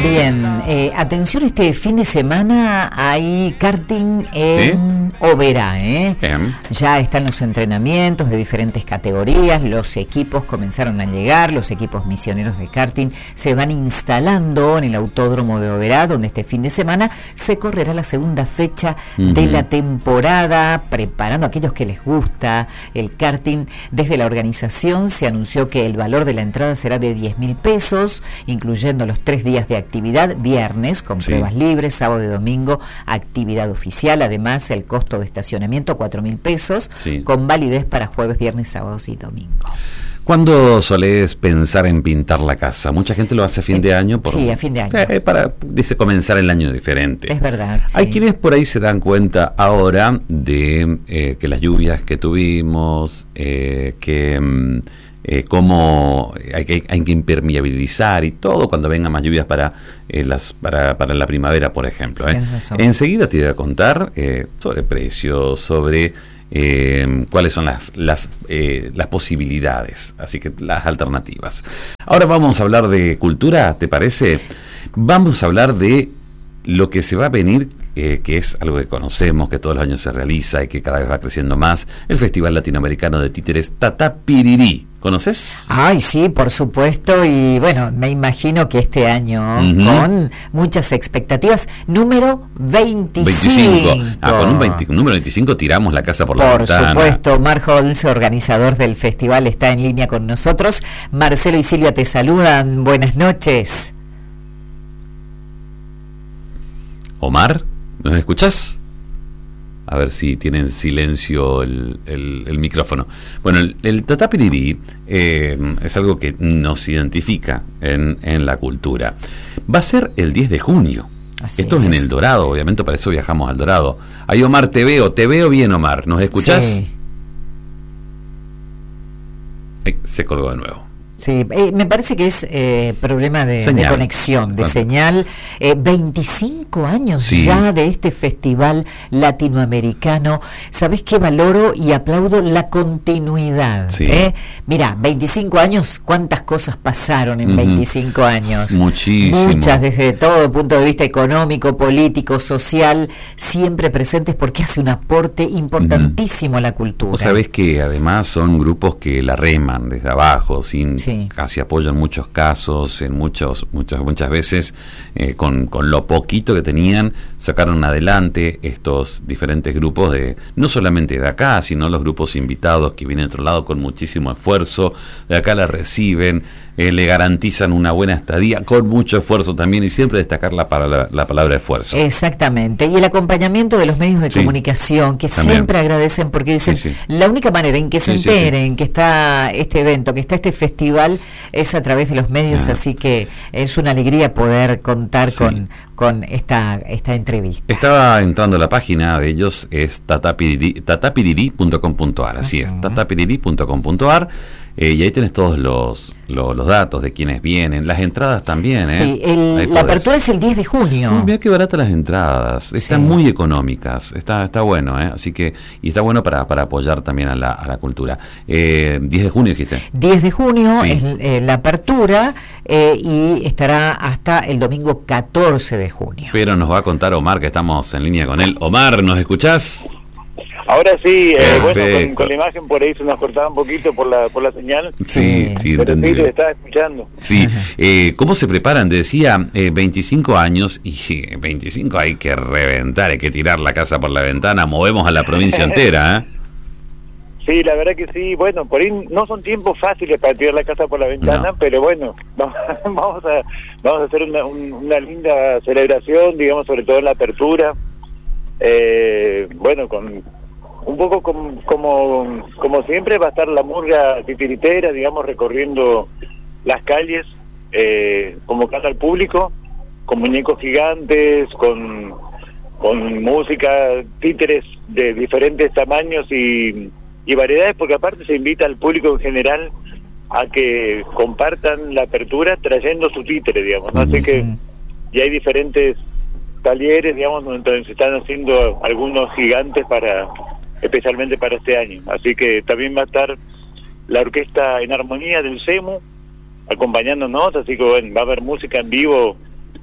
Bien, atención, este fin de semana hay karting en Oberá, Ya están los entrenamientos de diferentes categorías, los equipos comenzaron a llegar, los equipos misioneros de karting se van instalando en el autódromo de Oberá, donde este fin de semana se correrá la segunda fecha de la temporada, preparando a aquellos que les gusta el karting. Desde la organización se anunció que el valor de la entrada será de 10.000 pesos, incluyendo los 3 días de actividad, viernes con pruebas libres, sábado y domingo actividad oficial, además el costo de estacionamiento 4.000 pesos, con validez para jueves, viernes, sábados y domingo. ¿Cuándo solés pensar en pintar la casa? Mucha gente lo hace a fin de año. Sí, a fin de año. Dice comenzar el año diferente. Es verdad. Sí. Hay quienes por ahí se dan cuenta ahora de que las lluvias que tuvimos, cómo hay que impermeabilizar y todo cuando vengan más lluvias para la primavera, por ejemplo. Enseguida te voy a contar sobre precios, sobre cuáles son las posibilidades, así que las alternativas. Ahora vamos a hablar de cultura, ¿te parece? Vamos a hablar de lo que se va a venir, que es algo que conocemos, que todos los años se realiza y que cada vez va creciendo más, el Festival Latinoamericano de Títeres Tatapirirí. ¿Conoces? Ay, sí, por supuesto, y bueno, me imagino que este año con muchas expectativas, número 25. Con un número 25 tiramos la casa por la ventana. Por supuesto, Omar Holz, organizador del festival, está en línea con nosotros. Marcelo y Silvia te saludan, buenas noches. Omar, ¿nos escuchás? A ver si tienen silencio el micrófono. Bueno, el Tatapirirí es algo que nos identifica en la cultura. Va a ser el 10 de junio. Esto es en El Dorado, obviamente, para eso viajamos al Dorado. Ahí, Omar, te veo bien, Omar. ¿Nos escuchás? Sí. Se colgó de nuevo. Sí, me parece que es problema de conexión, de señal. 25 años ya de este festival latinoamericano. ¿Sabés qué valoro y aplaudo? La continuidad. Mira, 25 años, ¿cuántas cosas pasaron en 25 años? Muchísimas. Muchas, desde todo punto de vista económico, político, social, siempre presentes porque hace un aporte importantísimo a la cultura. Vos sabés que además son grupos que la reman desde abajo, casi apoyo en muchos casos, en muchas veces con lo poquito que tenían sacaron adelante estos diferentes grupos no solamente de acá, sino los grupos invitados que vienen de otro lado con muchísimo esfuerzo, de acá la reciben, le garantizan una buena estadía con mucho esfuerzo también, y siempre destacar la palabra esfuerzo. Exactamente, y el acompañamiento de los medios de comunicación que también siempre agradecen, porque dicen la única manera en que se enteren que está este evento, que está este festival, es a través de los medios, así que es una alegría poder contar con esta entrevista. Estaba entrando a la página de ellos, es tatapirirí.com.ar, así es, tatapirirí.com.ar. Y ahí tenés todos los datos de quienes vienen, las entradas también. Sí, la apertura es el 10 de junio. Mira qué baratas las entradas, están muy económicas, está bueno, así que, y está bueno para apoyar también a la cultura. 10 de junio dijiste. 10 de junio es la apertura y estará hasta el domingo 14 de junio. Pero nos va a contar Omar, que estamos en línea con él. Omar, ¿nos escuchás? Ahora sí, bueno, con la imagen por ahí se nos cortaba un poquito por la señal. Sí, entendí. Sí, se estaba escuchando. Sí, ¿cómo se preparan? Te decía, 25 años, y 25 hay que reventar, hay que tirar la casa por la ventana, movemos a la provincia entera, Sí, la verdad que sí, bueno, por ahí no son tiempos fáciles para tirar la casa por la ventana, pero bueno, vamos a hacer una linda celebración, digamos, sobre todo en la apertura. Bueno, con un poco como siempre va a estar la murga titiritera, digamos, recorriendo las calles, convocando al público, con muñecos gigantes, con música, títeres de diferentes tamaños y variedades, porque aparte se invita al público en general a que compartan la apertura trayendo su títere, digamos, ¿no? Así que ya hay diferentes talleres, digamos, donde se están haciendo algunos gigantes especialmente para este año. Así que también va a estar la orquesta en armonía del CEMU acompañándonos, así que bueno, va a haber música en vivo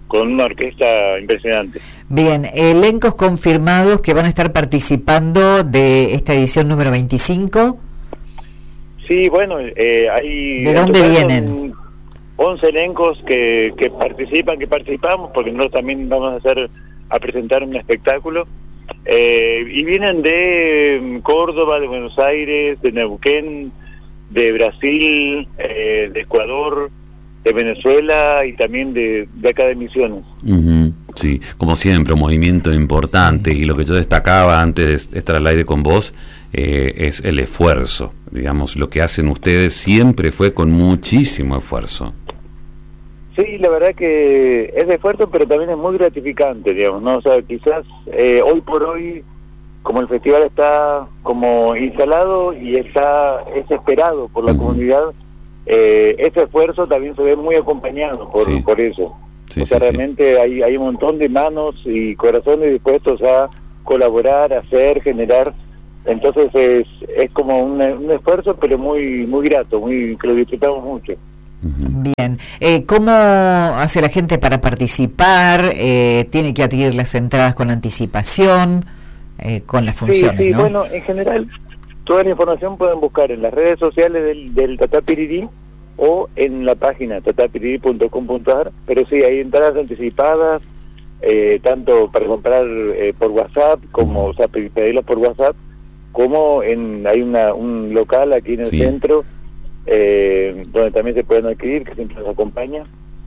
con una orquesta impresionante. Bien, elencos confirmados que van a estar participando de esta edición número 25. Sí, bueno, hay... ¿De dónde vienen? 11 elencos que participamos, porque nosotros también vamos a presentar un espectáculo, y vienen de Córdoba, de Buenos Aires, de Neuquén, de Brasil, de Ecuador, de Venezuela y también de acá de Misiones. Sí, como siempre, un movimiento importante, y lo que yo destacaba antes de estar al aire con vos es el esfuerzo. Digamos, lo que hacen ustedes siempre fue con muchísimo esfuerzo. Sí, la verdad que es de esfuerzo, pero también es muy gratificante, digamos, ¿no? O sea, quizás hoy por hoy, como el festival está como instalado y es esperado por la comunidad, ese esfuerzo también se ve muy acompañado por eso. Sí, o sea, realmente hay un montón de manos y corazones dispuestos a colaborar, a hacer, generar. Entonces es como un esfuerzo, pero muy grato, que lo disfrutamos mucho. Bien, ¿cómo hace la gente para participar? ¿Tiene que adquirir las entradas con anticipación, con las funciones? Sí, ¿no? Bueno, en general, toda la información pueden buscar en las redes sociales del Tatá Pirirí o en la página tatapirirí.com.ar, pero sí, hay entradas anticipadas, tanto para comprar por WhatsApp, como, o sea, pedirlas por WhatsApp, como hay un local aquí en el centro, donde también se pueden adquirir, que siempre nos acompaña,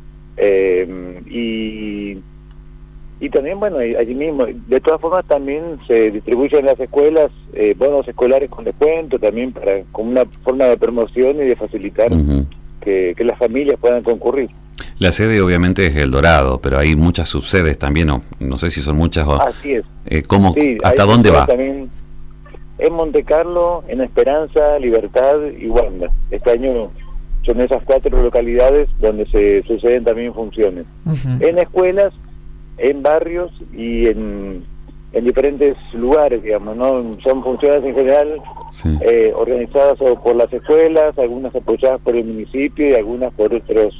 y también, bueno, allí mismo, de todas formas también se distribuyen en las escuelas bonos escolares con descuento, también como una forma de promoción y de facilitar que las familias puedan concurrir. La sede obviamente es El Dorado, pero hay muchas subsedes también, no sé si son muchas o... Así es. ¿Cómo, sí, hasta dónde va? También en Monte Carlo, en Esperanza, Libertad y Wanda. Este año son esas 4 localidades donde se suceden también funciones. En escuelas, en barrios y en diferentes lugares, digamos, ¿no? Son funciones en general organizadas por las escuelas, algunas apoyadas por el municipio y algunas por otros,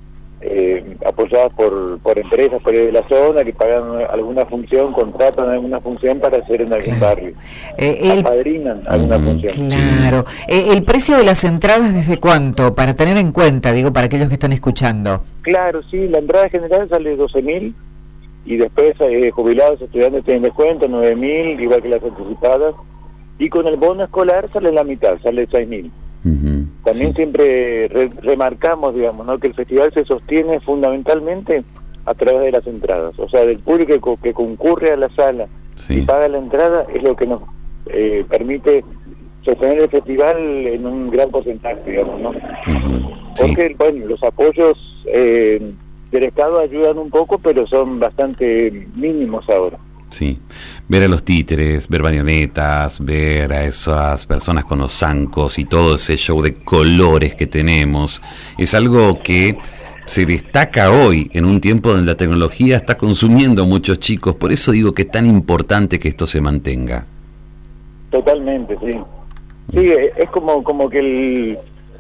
apoyadas por empresas por ahí de la zona que pagan alguna función, contratan alguna función para hacer en algún barrio, apadrinan alguna función. Claro. ¿El precio de las entradas desde cuánto? Para tener en cuenta, digo, para aquellos que están escuchando. Claro, sí, la entrada general sale 12.000 y después jubilados, estudiantes tienen descuento, 9.000, igual que las anticipadas, y con el bono escolar sale la mitad, sale 6.000. También siempre remarcamos, digamos, ¿no?, que el festival se sostiene fundamentalmente a través de las entradas, o sea, del público que concurre a la sala y paga la entrada es lo que nos permite sostener el festival en un gran porcentaje, digamos, ¿no? Porque, bueno, los apoyos del Estado ayudan un poco, pero son bastante mínimos ahora. Sí, ver a los títeres, ver marionetas, ver a esas personas con los zancos y todo ese show de colores que tenemos, es algo que se destaca hoy en un tiempo donde la tecnología está consumiendo a muchos chicos. Por eso digo que es tan importante que esto se mantenga. Totalmente, sí. Sí, es como que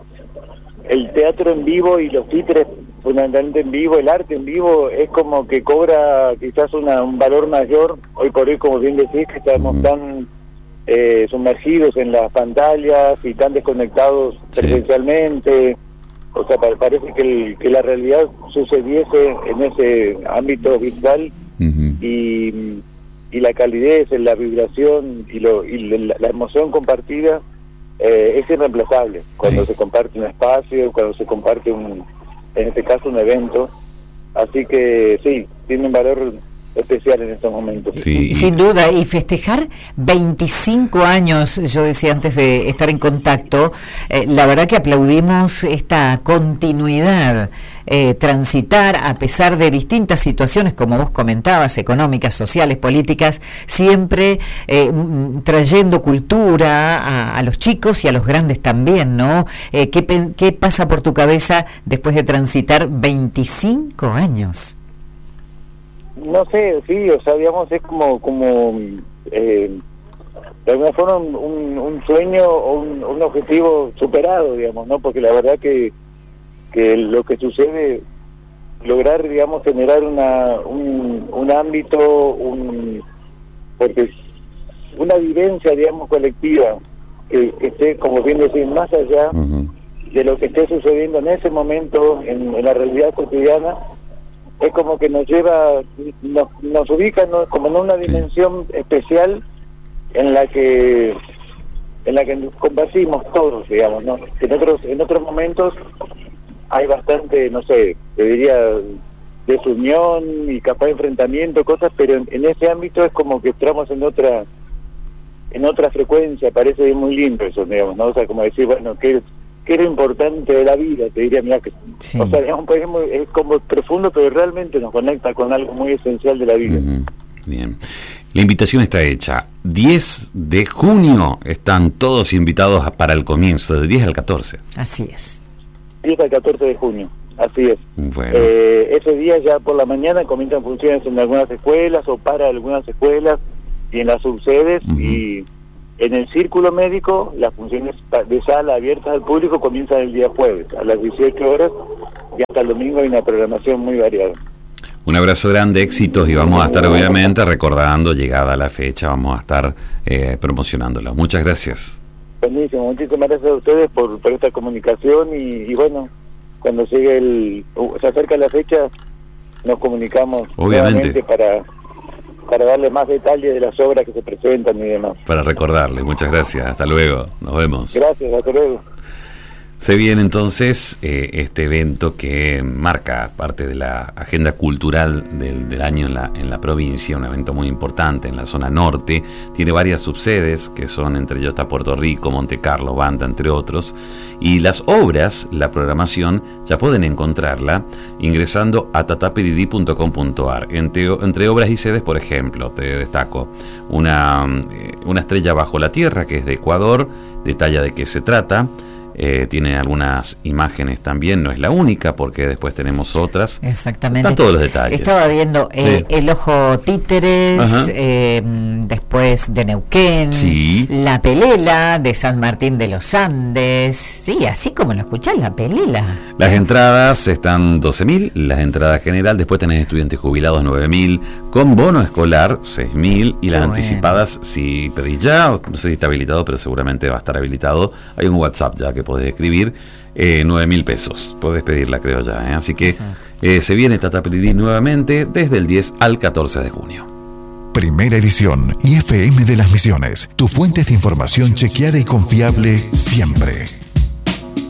el teatro en vivo y los títeres fundamentalmente en vivo, el arte en vivo es como que cobra quizás un valor mayor hoy por hoy, como bien decís, que estamos tan sumergidos en las pantallas y tan desconectados presencialmente. O sea, parece que la realidad sucediese en ese ámbito virtual y la calidez, la vibración y la emoción compartida es irreemplazable cuando se comparte un espacio, cuando se comparte en este caso un evento, así que sí, tiene un valor especial en estos momentos. Sí. Sin duda, y festejar 25 años, yo decía antes de estar en contacto, la verdad que aplaudimos esta continuidad, transitar a pesar de distintas situaciones, como vos comentabas, económicas, sociales, políticas, siempre trayendo cultura a los chicos y a los grandes también, ¿no? ¿Qué pasa por tu cabeza después de transitar 25 años? No sé, sí, o sea, digamos, es como de alguna forma un sueño o un objetivo superado, digamos, ¿no? Porque la verdad que lo que sucede lograr, digamos, generar un ámbito, porque una vivencia, digamos, colectiva, que esté, como bien decir, más allá de lo que esté sucediendo en ese momento, en la realidad cotidiana, es como que nos lleva, nos ubica, ¿no?, como en una dimensión especial en la que nos compartimos todos, digamos, ¿no? En otros momentos hay bastante, no sé, te diría, desunión y capaz de enfrentamiento, cosas, pero en ese ámbito es como que entramos en otra frecuencia. Parece muy lindo eso, digamos, ¿no? O sea, como decir, bueno, ¿qué es lo importante de la vida? Te diría, mira, que sí. O sea, digamos, es como profundo, pero realmente nos conecta con algo muy esencial de la vida. Bien. La invitación está hecha. 10 de junio están todos invitados para el comienzo, del 10 al 14. Así es. 10 al 14 de junio, así es. Bueno. Ese día ya por la mañana comienzan funciones en algunas escuelas o para algunas escuelas y en las subsedes, y en el círculo médico las funciones de sala abiertas al público comienzan el día jueves a las 18 horas y hasta el domingo hay una programación muy variada. Un abrazo grande, éxitos, y vamos a estar obviamente recordando, llegada la fecha, vamos a estar promocionándola. Muchas gracias. Buenísimo, muchísimas gracias a ustedes por esta comunicación y bueno, cuando llegue se acerca la fecha, nos comunicamos obviamente para darle más detalles de las obras que se presentan y demás. Para recordarle, muchas gracias, hasta luego, nos vemos. Gracias, hasta luego. Se viene entonces este evento que marca parte de la agenda cultural del año en la provincia, un evento muy importante en la zona norte. Tiene varias subsedes, que son, entre ellos está Puerto Rico, Monte Carlo, Banda, entre otros. Y las obras, la programación, ya pueden encontrarla ingresando a tatapiridi.com.ar. Entre obras y sedes, por ejemplo, te destaco una estrella bajo la tierra, que es de Ecuador, detalla de qué se trata. Tiene algunas imágenes también, no es la única, porque después tenemos otras. Exactamente. Están todos los detalles. Estaba viendo el ojo títeres, después de Neuquén, la Pelela de San Martín de los Andes. Sí, así como lo escuchás, la Pelela. Las entradas están 12.000, las entradas general, después tenés estudiantes jubilados 9.000, con bono escolar 6.000, y las anticipadas, si pedís ya, no sé si está habilitado, pero seguramente va a estar habilitado. Hay un WhatsApp ya que podés escribir, 9.000 pesos, podés pedirla, creo ya, así que se viene Tata Piridi nuevamente desde el 10 al 14 de junio. Primera edición IFM de las Misiones, tu fuente de información chequeada y confiable siempre.